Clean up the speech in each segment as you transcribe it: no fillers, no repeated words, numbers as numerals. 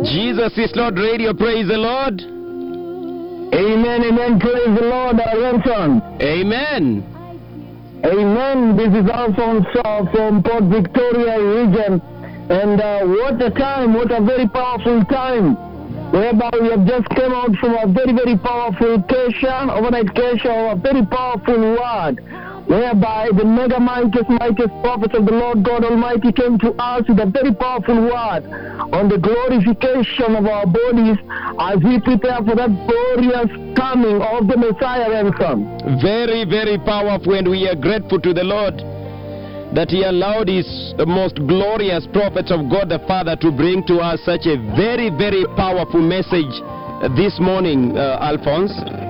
Jesus is Lord Radio, praise the Lord. Amen, amen, praise the Lord, Ransom. Amen. Amen, this is Alphonse from Port Victoria region. And what a time, what a very powerful time, whereby we have just come out from a very, very powerful overnight Kesha, a very powerful word, whereby the mega mightiest prophets of the Lord God Almighty came to us with a very powerful word on the glorification of our bodies as we prepare for that glorious coming of the Messiah ransom. Very, very powerful, and we are grateful to the Lord that He allowed His most glorious prophets of God the Father to bring to us such a very, very powerful message this morning, Alphonse.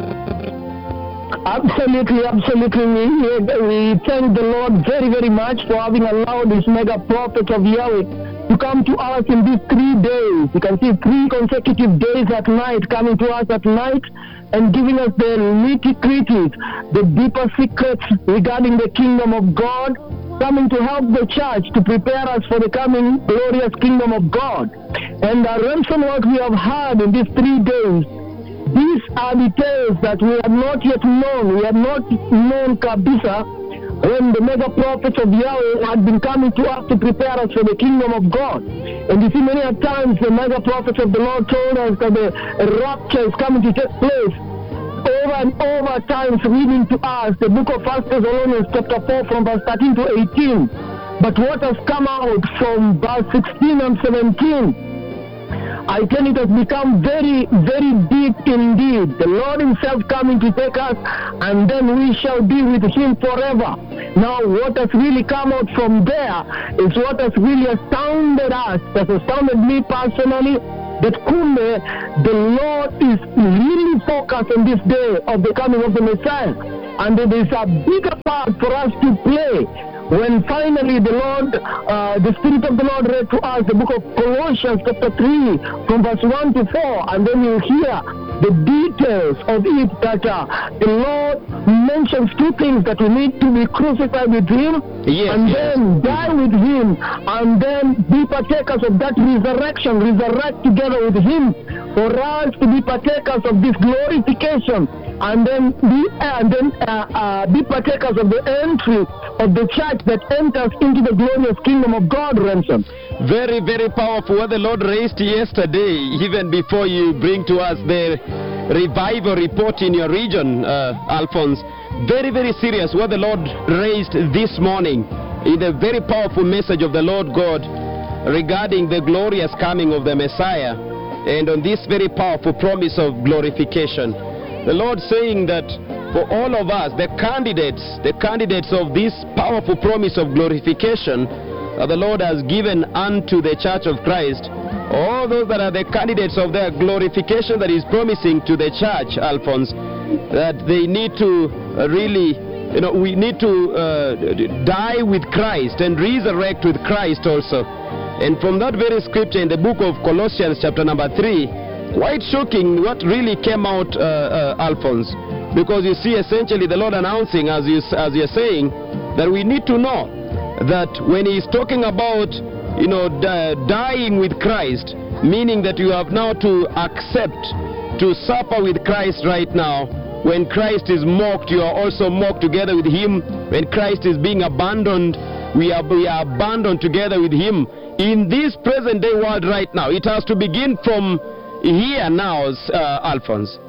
Absolutely, absolutely. We thank the Lord very, very much for having allowed His mega prophets of Yahweh to come to us in these 3 days. You can see 3 consecutive days at night, coming to us at night and giving us the nitty-gritties, the deeper secrets regarding the kingdom of God, coming to help the church to prepare us for the coming glorious kingdom of God. And the ransom what we have had in these 3 days, these are details that we have not yet known. We have not known Kabisa when the mega prophets of Yahweh had been coming to us to prepare us for the kingdom of God. And you see, many a times the mega prophets of the Lord told us that the rapture is coming to take place. Over and over times reading to us the book of 1 Thessalonians chapter 4 from verse 13 to 18. But what has come out from verse 16 and 17, I tell you, it has become very, very deep indeed. The Lord Himself coming to take us, and then we shall be with Him forever. Now, what has really come out from there is what has really astounded us, has astounded me personally, that Kumbe, the Lord is really focused on this day of the coming of the Messiah. And there is a bigger part for us to play when finally the Lord, the Spirit of the Lord read to us the book of Colossians chapter 3 from verse 1 to 4, and then you hear the details of it, that the Lord mentions 2 things: that we need to be crucified with Him, then die with Him, and then be partakers of that resurrection, resurrect together with Him, for us to be partakers of this glorification, and then be partakers of the entry of the church that enters into the glorious kingdom of God, Ransom. Very, very powerful. What the Lord raised yesterday, even before you bring to us the revival report in your region, Alphonse. Very, very serious. What the Lord raised this morning in the very powerful message of the Lord God regarding the glorious coming of the Messiah, and on this very powerful promise of glorification. The Lord saying that for all of us, the candidates of this powerful promise of glorification that the Lord has given unto the Church of Christ, all those that are the candidates of their glorification that He's promising to the church, Alphonse, that they need to really, we need to die with Christ and resurrect with Christ also. And from that very scripture in the book of Colossians chapter number 3, quite shocking what really came out, Alphonse, because you see essentially the Lord announcing, as you're saying, that we need to know that when He's talking about dying with Christ, meaning that you have now to accept to suffer with Christ right now. When Christ is mocked, you are also mocked together with Him. When Christ is being abandoned, we are abandoned together with Him. In this present day world right now, it has to begin from here now, Alphonse.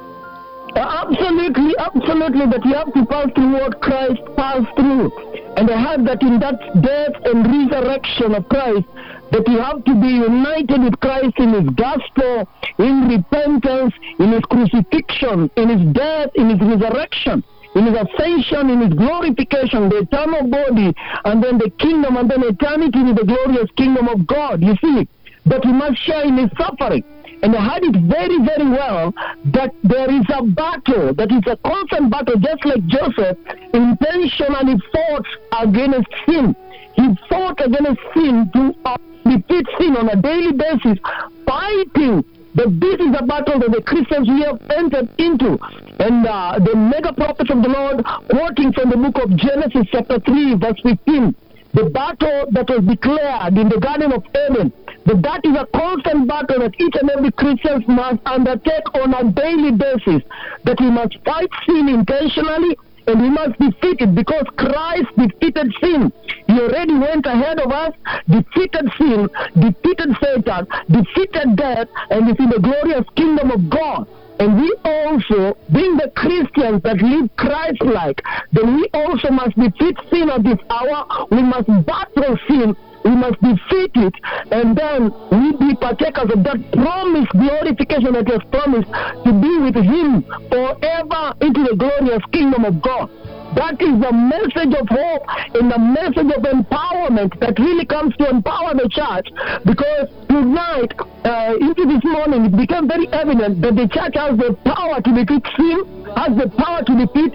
Absolutely, absolutely, that you have to pass through what Christ passed through. And I heard that in that death and resurrection of Christ, that you have to be united with Christ in His gospel, in repentance, in His crucifixion, in His death, in His resurrection, in His ascension, in His glorification, the eternal body, and then the kingdom, and then eternity in the glorious kingdom of God. You see, that we must share in His suffering. And I heard it very, very well that there is a battle, that is a constant battle, just like Joseph intentionally fought against sin. He fought against sin to defeat sin on a daily basis, fighting. But this is a battle that the Christians we have entered into. And the mega prophets of the Lord, quoting from the book of Genesis chapter 3, verse 15, the battle that was declared in the Garden of Eden, That is a constant battle that each and every Christian must undertake on a daily basis. That we must fight sin intentionally, and we must defeat it, because Christ defeated sin. He already went ahead of us, defeated sin, defeated Satan, defeated death, and is in the glorious kingdom of God. And we also, being the Christians that live Christ-like, then we also must defeat sin at this hour. We must battle sin. We must defeat it, and then we be partakers of that promised glorification that He has promised to be with Him forever into the glorious kingdom of God. That is the message of hope and the message of empowerment that really comes to empower the church, because tonight, into this morning, it became very evident that the church has the power to defeat sin, has the power to defeat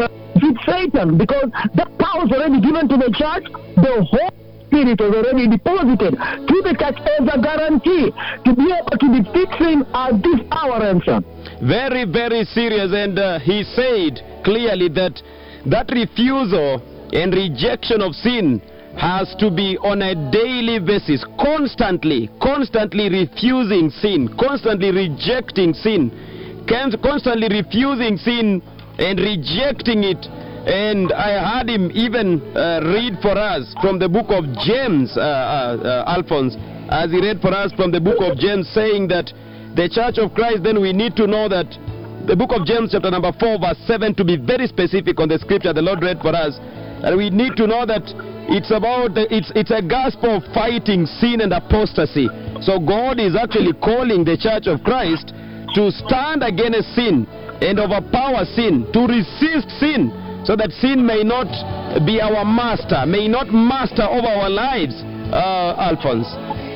Satan, because that power is already given to the church. The whole Spirit was already deposited to the church as a guarantee to be able to defeat sin at this hour, Ransom. Very, very serious. And he said clearly that refusal and rejection of sin has to be on a daily basis, constantly refusing sin, constantly rejecting sin, constantly refusing sin and rejecting it. And I heard him even read for us from the book of James, Alphonse, as he read for us from the book of James, saying that the Church of Christ, then we need to know that the book of James chapter number 4 verse 7, to be very specific on the scripture the Lord read for us, and we need to know that it's about, it's a gospel of fighting sin and apostasy. So God is actually calling the Church of Christ to stand against sin and overpower sin, to resist sin, so that sin may not be our master, may not master over our lives, Alphonse.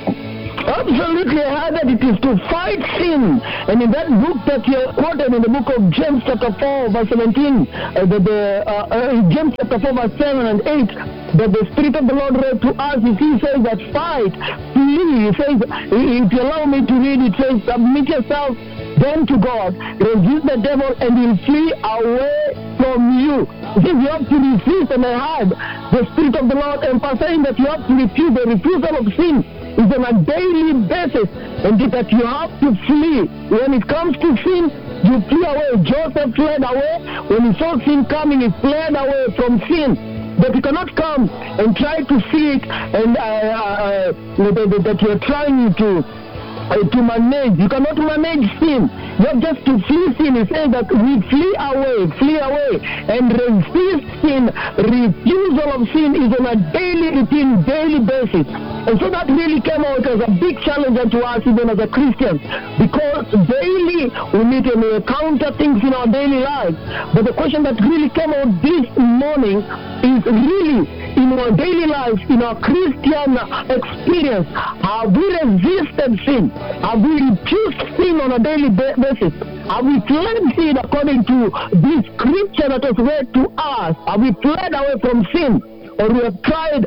Absolutely, I heard that it is to fight sin. And in that book that you quoted, in the book of James chapter 4 verse 17, James chapter 4 verse 7 and 8, that the Spirit of the Lord read to us, He says that fight, flee. He says, if you allow me to read, it says, submit yourself then to God, resist the devil, and He'll flee away from you. He says you have to resist, and I heard the Spirit of the Lord emphasizing that you have to refuse. The refusal of sin is on a daily basis, and that you have to flee. When it comes to sin, you flee away. Joseph fled away. When he saw sin coming, he fled away from sin. But you cannot come and try to see it, and that you are trying to manage. You cannot manage sin. You have just to flee sin. He says that we flee away, and resist sin. Refusal of sin is on a daily routine, daily basis. And so that really came out as a big challenge to us, even as a Christian, because daily we meet and we encounter things in our daily lives. But the question that really came out this morning is really, in our daily lives, in our Christian experience, have we resisted sin? Have we refused sin on a daily basis? Have we fled sin according to this scripture that was read to us? Have we fled away from sin? Or we have tried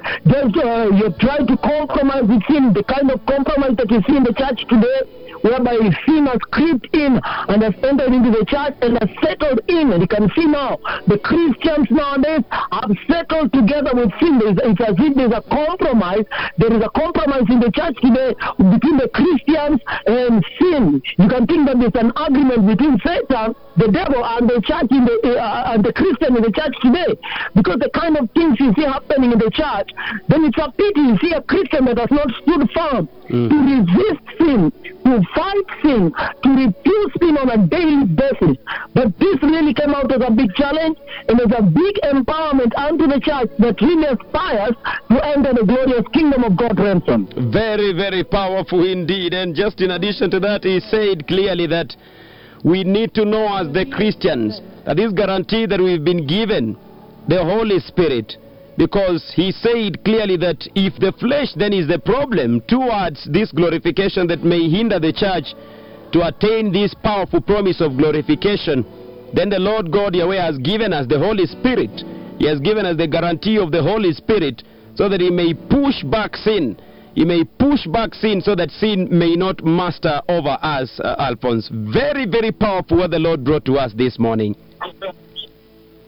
to compromise with sin, the kind of compromise that you see in the church today, whereby sin has crept in and has entered into the church and has settled in. And you can see now, the Christians nowadays have settled together with sin. It's as if there's a compromise. There is a compromise in the church today between the Christians and sin. You can think that there's an agreement between Satan, the devil, and the church and the Christian in the church today. Because the kind of things you see happening in the church, then it's a pity you see a Christian that has not stood firm to resist sin, to fight sin, to refuse sin on a daily basis. But this really came out as a big challenge, and as a big empowerment unto the church that really aspires to enter the glorious kingdom of God, Ransom. Very, very powerful indeed. And just in addition to that, he said clearly that we need to know as the Christians that this guarantee that we've been given, the Holy Spirit, because he said clearly that if the flesh then is the problem towards this glorification that may hinder the church to attain this powerful promise of glorification, then the Lord God Yahweh has given us the Holy Spirit. He has given us the guarantee of the Holy Spirit so that He may push back sin. He may push back sin so that sin may not master over us, Alphonse. Very, very powerful what the Lord brought to us this morning.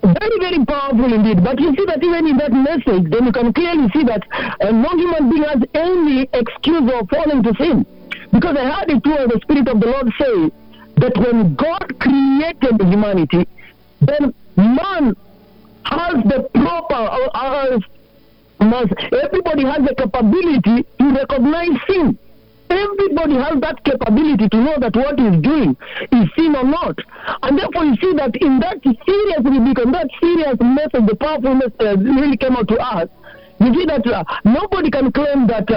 Very, very powerful indeed. But you see that even in that message, then you can clearly see that no human being has any excuse of falling to sin. Because I heard it too, the Spirit of the Lord say that when God created humanity, then man has the proper, everybody has the capability to recognize sin. Everybody has that capability to know that what he's doing is sin or not. And therefore you see that in that serious rebuke, that serious message, the powerful message really came out to us. You see that nobody can claim that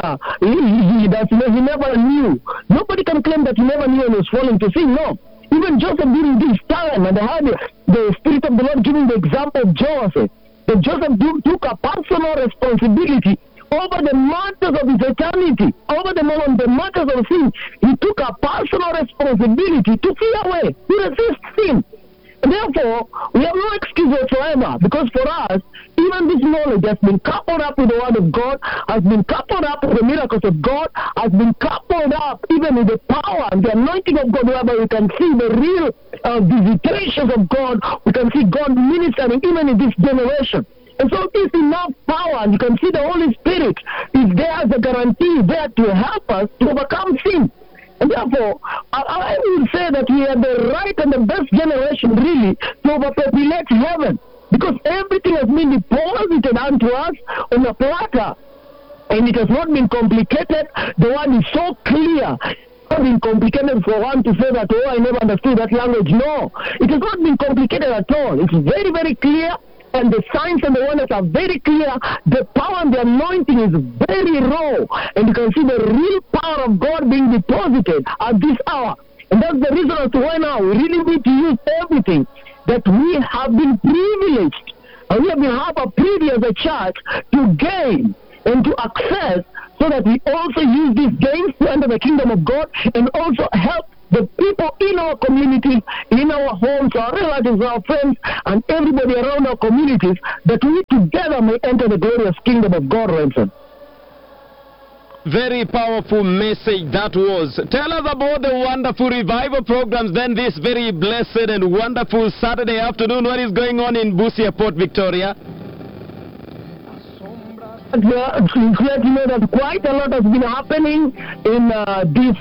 he never knew. Nobody can claim that he never knew and was falling to sin. No. Even Joseph during this time, and I had the Spirit of the Lord giving the example of Joseph. That Joseph took a personal responsibility over the matters of his eternity, over the matters of sin. He took a personal responsibility to flee away, to resist sin. And therefore, we have no excuse whatsoever, because for us, even this knowledge has been coupled up with the Word of God, has been coupled up with the miracles of God, has been coupled up even with the power and the anointing of God, whereby we can see the real visitations of God. We can see God ministering even in this generation. And so it's enough power, and you can see the Holy Spirit is there as a guarantee, there to help us to overcome sin. And therefore, I would say that we are the right and the best generation, really, to overpopulate heaven. Because everything has been deposited unto us on a platter. And it has not been complicated. The word is so clear. It's not been complicated for one to say that, oh, I never understood that language. No. It has not been complicated at all. It's very, very clear. And the signs and the wonders are very clear. The power and the anointing is very raw. And you can see the real power of God being deposited at this hour. And that's the reason as to why now we really need to use everything that we have been privileged. And we have been have a privilege as a church to gain and to access, so that we also use these gains to enter the kingdom of God and also help the people in our communities, in our homes, our relatives, our friends, and everybody around our communities, that we together may enter the glorious kingdom of God, Ransom. Very powerful message that was. Tell us about the wonderful revival programs then this very blessed and wonderful Saturday afternoon. What is going on in Busia, Port Victoria? To let you know that quite a lot has been happening in this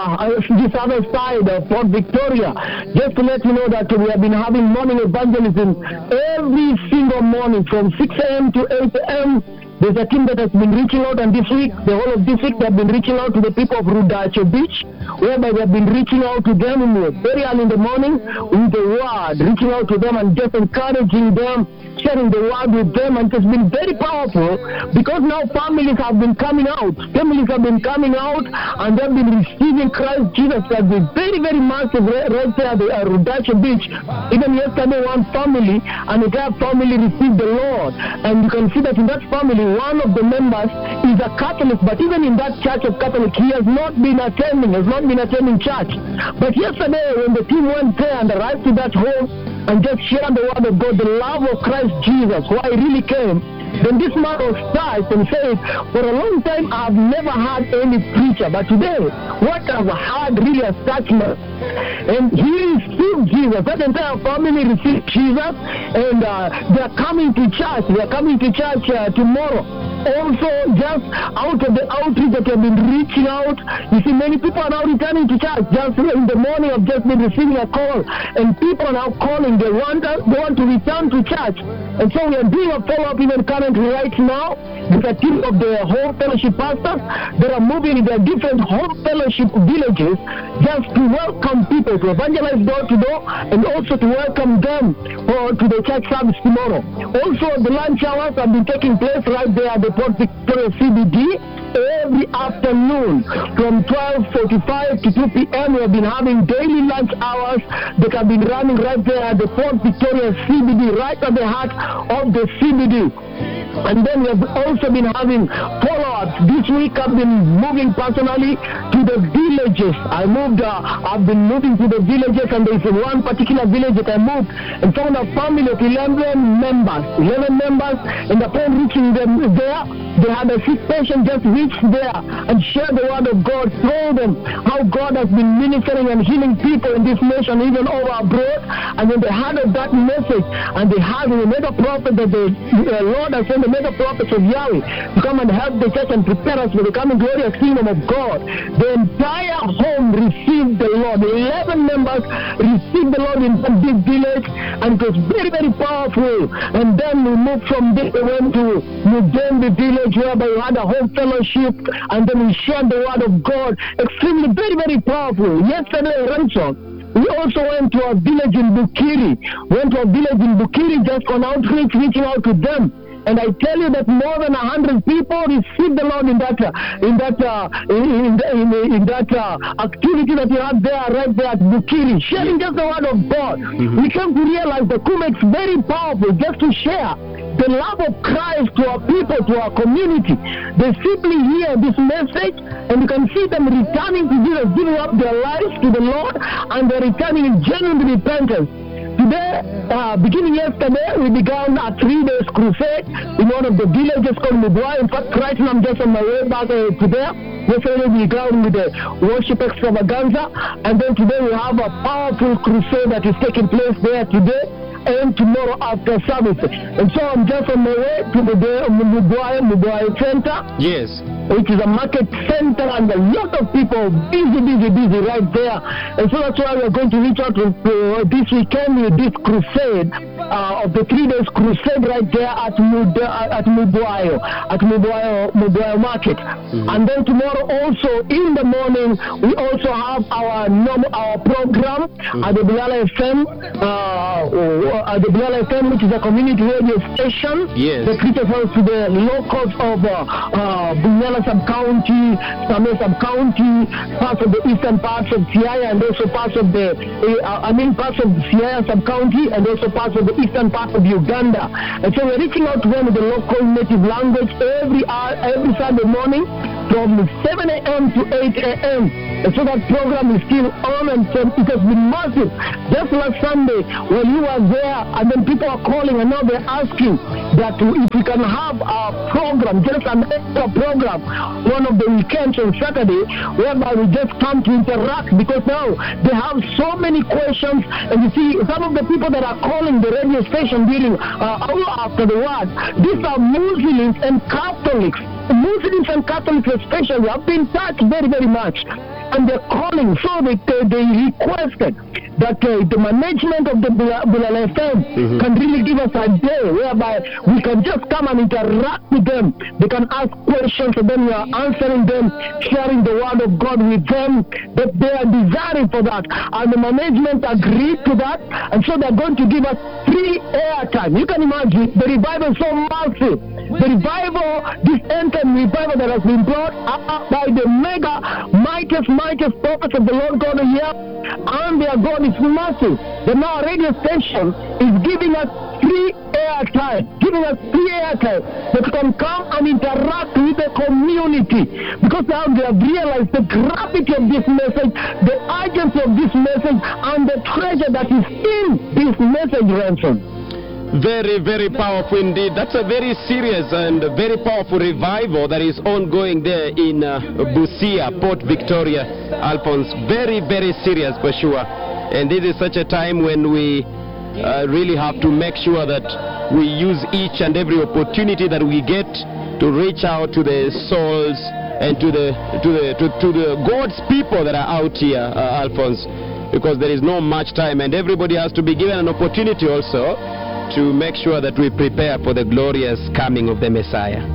other side of Port Victoria. Just to let you know that we have been having morning evangelism every single morning from 6 a.m. to 8 a.m. There's a team that has been reaching out, and this week, the whole of this week, they have been reaching out to the people of Rudacho Beach, whereby they have been reaching out to them very early in the morning with the word, reaching out to them and just encouraging them, sharing the word with them, and it's been very powerful because now families have been coming out. Families have been coming out and they've been receiving Christ Jesus. Has been very, very massive right there at the Rudacho Beach. Even yesterday, one family, an entire family received the Lord. And you can see that in that family, one of the members is a Catholic, but even in that church of Catholic, he has not been attending church. But yesterday, when the team went there and arrived to that home and just shared the word of God, the love of Christ Jesus, why he really came, then this man was touched and said, for a long time I've never had any preacher, but today what I've had really has touched me. And he received Jesus. That entire family received Jesus, and they're coming to church. They're coming to church tomorrow. Also, just out of the outreach that have been reaching out, you see many people are now returning to church. Just in the morning I've just been receiving a call, and people are now calling. They want to return to church. And so we are doing a follow-up even currently right now with a team of the home fellowship pastors that are moving in their different home fellowship villages just to welcome people, to evangelize door to door, and also to welcome them to the church service tomorrow. Also, the lunch hours have been taking place right there at the Port Victoria CBD every afternoon from 12:45 to 2 p.m. We have been having daily lunch hours that have been running right there at the Port Victoria CBD, right at the heart of the CBD. And then we have also been having follow-ups. This week I've been moving personally to the villages. I've been moving to the villages, and there is one particular village that I moved and found a family of 11 members, and upon reaching them there, they had a sick patient just reach there and share the word of God, told them how God has been ministering and healing people in this nation, even over abroad. And when they heard of that message, and they had the mega prophet that the Lord has sent, the mega prophets of Yahweh to come and help the church and prepare us for the coming glorious kingdom of God, the entire home received the Lord. 11 members received the Lord in that big village, and it was very, very powerful. And then we moved from there, we went to Mudembe village, whereby we had a home fellowship, and then we shared the word of God. Extremely, very, very powerful. Yesterday, Ransom, we also went to a village in Bukiri. Just on outreach, reaching out to them. And I tell you that more than 100 people received the Lord in that activity that you have there, right there at Bukiri, sharing just the word of God. We came to realize that Kuma is very powerful, just to share the love of Christ to our people, to our community. They simply hear this message, and you can see them returning to Jesus, giving up their lives to the Lord, and they're returning in genuine repentance. Today, beginning yesterday, we began a 3-day crusade in one of the villages called Mudua. In fact, right now I'm just on my way back to there. Yesterday we began with the worship extravaganza, and then today we have a powerful crusade that is taking place there today and tomorrow after service. And so I'm just on my way to the Mudua Center. Yes. Which is a market center, and a lot of people busy right there. And so that's why we're going to reach out this weekend with this crusade of the 3 days crusade right there at Mubuayo Market. And then tomorrow also in the morning we also have our program at the Bilala FM, which is a community radio station. Yes. That reaches out to the locals of Bunyala Sub-County, Same Sub-County, parts of the eastern parts of Siaya, and also parts of the parts of Siaya Sub-County, and also parts of the eastern part of Uganda. And so we're reaching out to them with the local native language every Sunday morning from 7 a.m. to 8 a.m. And so that program is still on, and so it has been massive. Just last Sunday, when you were there, and then people are calling, and now they're asking that if we can have a program, just an extra program, one of the weekends on Saturday, whereby we just come to interact, because now they have so many questions. And you see, some of the people that are calling the radio station during after the word, these are Muslims and Catholics. Muslims and Catholics especially have been touched very, very much. And they're calling, so they requested that the management of the Bilala FM can really give us a day whereby we can just come and interact with them. They can ask questions, and then we are answering them, sharing the word of God with them. That they are desiring for that, and the management agreed to that, and so they're going to give us free airtime. You can imagine the revival is so massive. The revival, this end-time revival that has been brought up by the mightiest prophets of the Lord God here, and their God is massive. The now radio station is giving us free airtime, that can come and interact with the community, because now they have realized the gravity of this message, the urgency of this message, and the treasure that is in this message, Ransom. Very, very powerful indeed. That's a very serious and very powerful revival that is ongoing there in Busia, Port Victoria, Alphonse. Very, very serious for sure. And this is such a time when we really have to make sure that we use each and every opportunity that we get to reach out to the souls and to the God's people that are out here, Alphonse, because there is no much time, and everybody has to be given an opportunity also to make sure that we prepare for the glorious coming of the Messiah.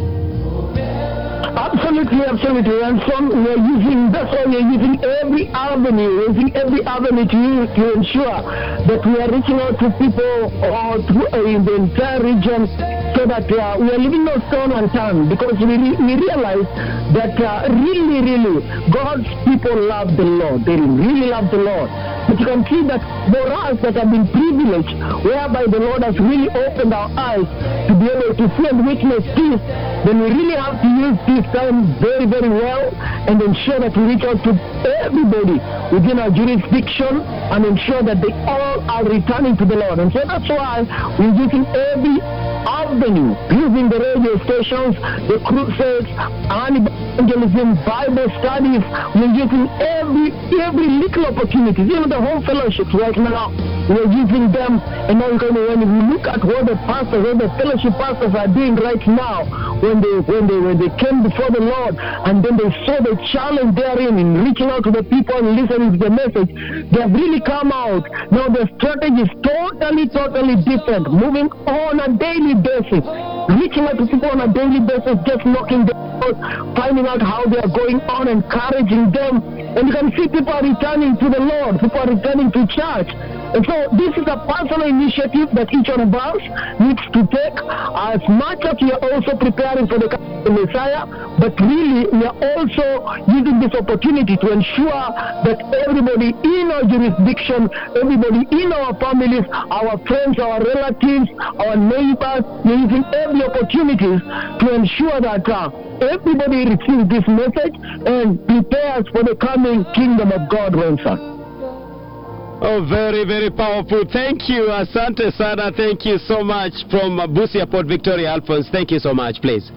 Absolutely. And so that's why we're using every avenue to ensure that we are reaching out to people in the entire region, so that we are leaving no stone unturned, because we realize that really God's people love the Lord. They really love the Lord. But you can see that for us that have been privileged, whereby the Lord has really opened our eyes to be able to see and witness this, then we really have to use this time very, very well, and ensure that we reach out to everybody within our jurisdiction, and ensure that they all are returning to the Lord. And so that's why we're using every avenue, using the radio stations, the crusades, and evangelism, Bible studies. We're using every little opportunity, even the home fellowships right now. We're using them, and now when we look at what the pastors, what the fellowship pastors are doing right now, when they came before the Lord, and then they saw the challenge therein in reaching out to the people and listening to the message, they have really come out. Now the strategy is totally different, moving on a daily basis, reaching out to people on a daily basis, just knocking them out, finding out how they are going on, encouraging them. And you can see people are returning to the Lord, people are returning to church. And so this is a personal initiative that each one of us needs to take, as much as we are also preparing for the coming of the Messiah, but really we are also using this opportunity to ensure that everybody in our jurisdiction, everybody in our families, our friends, our relatives, our neighbors, we are using every opportunities to ensure that everybody receives this message and prepares for the coming kingdom of God, Ronson. Oh, very, very powerful. Thank you, Asante Sana. Thank you so much from Busia, Port Victoria, Alphonse. Thank you so much, please.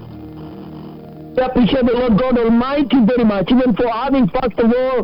I appreciate the Lord God Almighty very much, even for having, first of all,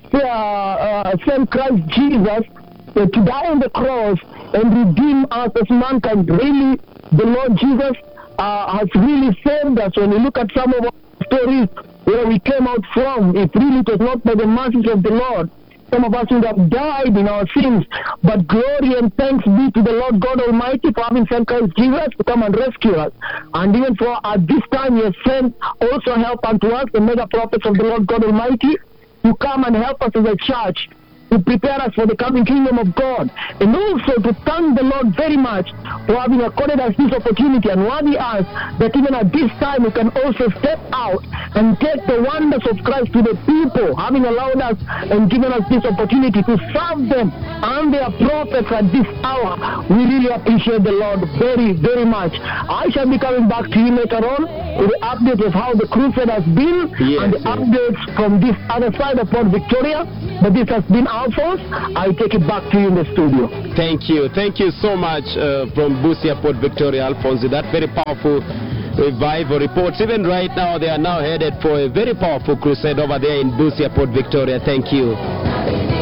sent Christ Jesus to die on the cross and redeem us as mankind. Really, the Lord Jesus has really saved us. When we look at some of our stories where we came out from, if really it was not by the mercies of the Lord, some of us would have died in our sins. But glory and thanks be to the Lord God Almighty for having sent Christ Jesus to come and rescue us. And even for at this time He has sent also help unto us, the mega prophets of the Lord God Almighty, to come and help us as a church, to prepare us for the coming kingdom of God, and also to thank the Lord very much for having accorded us this opportunity, and worthy us that even at this time we can also step out and take the wonders of Christ to the people, having allowed us and given us this opportunity to serve them and their prophets at this hour. We really appreciate the Lord very, very much. I shall be coming back to you later on with the update of how the crusade has been, and the updates from this other side of Port Victoria. But this has been Alphonse. I take it back to you in the studio. Thank you. Thank you so much from Busia, Port Victoria, Alphonse. That very powerful revival reports. Even right now, they are now headed for a very powerful crusade over there in Busia, Port Victoria. Thank you.